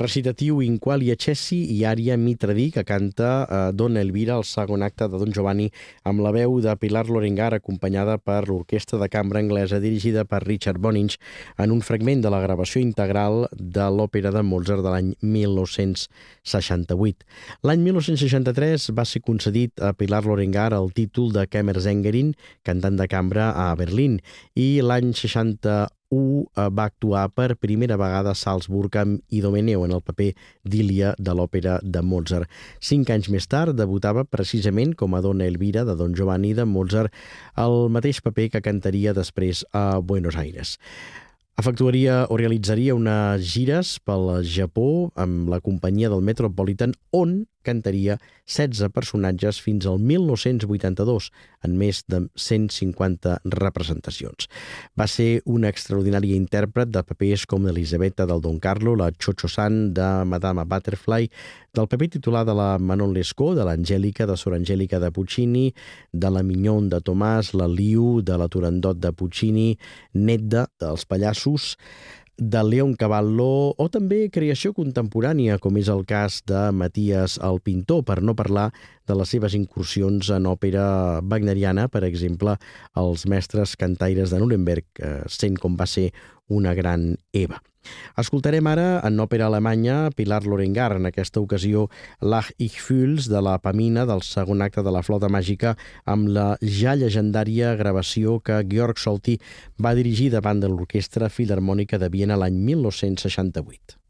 Recitatiu in qualia cessi i ària Mitradí, que canta Donna Elvira, el segon acte de Don Giovanni, amb la veu de Pilar Lorengar, acompanyada per l'Orquestra de Cambra Anglesa, dirigida per Richard Bonynge, en un fragment de la gravació integral de l'òpera de Mozart de l'any 1968. L'any 1963 va ser concedit a Pilar Lorengar el títol de Kammersängerin, cantant de cambra a Berlín, i l'any 61 va actuar per primera vegada a Salzburg amb Idomeneo en el paper d'Ilia de l'òpera de Mozart. 5 anys més tard debutava precisament com a Donna Elvira de Don Giovanni de Mozart, el mateix paper que cantaria després a Buenos Aires. Efectuaria o realitzaria unes gires pel Japó amb la companyia del Metropolitan, on cantaria 16 personatges fins al 1982, en més de 150 representacions. Va ser una extraordinària intèrpret de papers com l'Elisabetta del Don Carlo, la Cho-Cho-san de Madame Butterfly, del paper titular de la Manon Lescaut, de l'Angèlica de Sor Angèlica de Puccini, de la Mignon de Tomàs, la Liu de la Turandot de Puccini, Nedda dels Pallassos, de Leoncavallo, o també creació contemporània, com és el cas de Matías el Pintor, per no parlar de les seves incursions en òpera wagneriana, per exemple, els mestres cantaires de Nuremberg, sent com va ser una gran Eva. Escoltarem ara en òpera alemanya Pilar Lorengar, en aquesta ocasió Lach ich fühl's de la Pamina, del segon acte de la Flauta Màgica, amb la ja llegendària gravació que Georg Solti va dirigir davant de l'Orquestra Filharmònica de Viena l'any 1968.